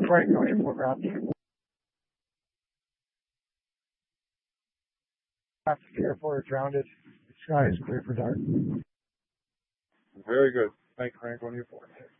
Frank on Airport Route. After the airport is rounded, the sky is clear for dark. Very good. Thank you, Frank, on your 4.